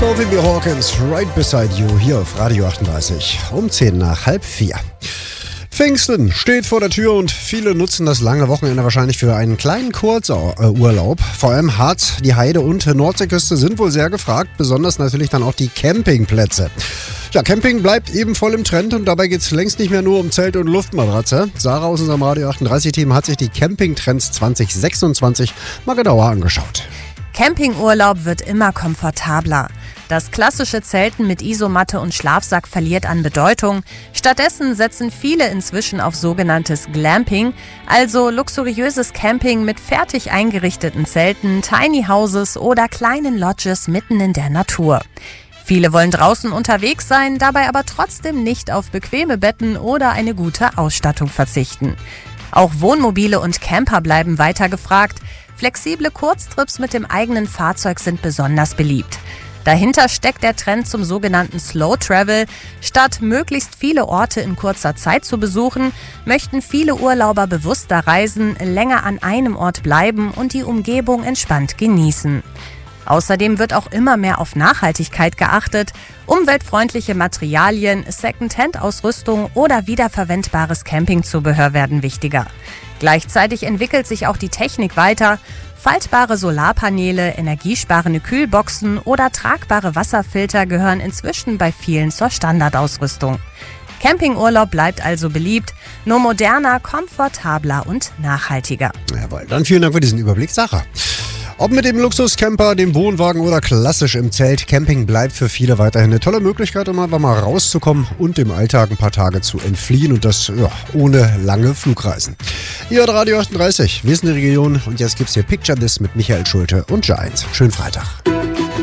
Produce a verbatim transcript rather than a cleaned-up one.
Sophie B. Hawkins, Right Beside You, hier auf Radio achtunddreißig, um zehn nach halb vier. Pfingsten steht vor der Tür und viele nutzen das lange Wochenende wahrscheinlich für einen kleinen Kurzurlaub. Vor allem Harz, die Heide und Nordseeküste sind wohl sehr gefragt, besonders natürlich dann auch die Campingplätze. Ja, Camping bleibt eben voll im Trend und dabei geht es längst nicht mehr nur um Zelt und Luftmatratze. Sarah aus unserem Radio achtunddreißig-Team hat sich die Campingtrends zwanzig sechsundzwanzig mal genauer angeschaut. Campingurlaub wird immer komfortabler. Das klassische Zelten mit Isomatte und Schlafsack verliert an Bedeutung. Stattdessen setzen viele inzwischen auf sogenanntes Glamping, also luxuriöses Camping mit fertig eingerichteten Zelten, Tiny Houses oder kleinen Lodges mitten in der Natur. Viele wollen draußen unterwegs sein, dabei aber trotzdem nicht auf bequeme Betten oder eine gute Ausstattung verzichten. Auch Wohnmobile und Camper bleiben weiter gefragt. Flexible Kurztrips mit dem eigenen Fahrzeug sind besonders beliebt. Dahinter steckt der Trend zum sogenannten Slow Travel. Statt möglichst viele Orte in kurzer Zeit zu besuchen, möchten viele Urlauber bewusster reisen, länger an einem Ort bleiben und die Umgebung entspannt genießen. Außerdem wird auch immer mehr auf Nachhaltigkeit geachtet. Umweltfreundliche Materialien, Second-Hand-Ausrüstung oder wiederverwendbares Campingzubehör werden wichtiger. Gleichzeitig entwickelt sich auch die Technik weiter. Faltbare Solarpaneele, energiesparende Kühlboxen oder tragbare Wasserfilter gehören inzwischen bei vielen zur Standardausrüstung. Campingurlaub bleibt also beliebt, nur moderner, komfortabler und nachhaltiger. Jawohl, dann vielen Dank für diesen Überblick, Sarah. Ob mit dem Luxuscamper, dem Wohnwagen oder klassisch im Zelt, Camping bleibt für viele weiterhin eine tolle Möglichkeit, um einfach mal rauszukommen und dem Alltag ein paar Tage zu entfliehen und das ja, ohne lange Flugreisen. Ihr hört Radio achtunddreißig, wir sind die Region und jetzt gibt's hier Picture This mit Michael Schulte und Giants. Schönen Freitag.